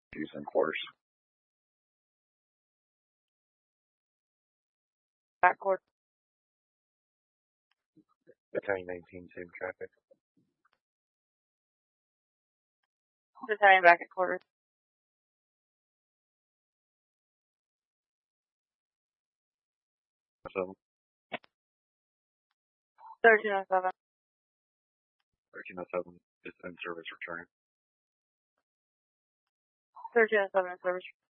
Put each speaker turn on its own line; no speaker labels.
Using course.
Backcourt.
Battalion 19, same traffic.
Battalion back at quarters.
So
1307.
1307 is in service returning.
1307 in service.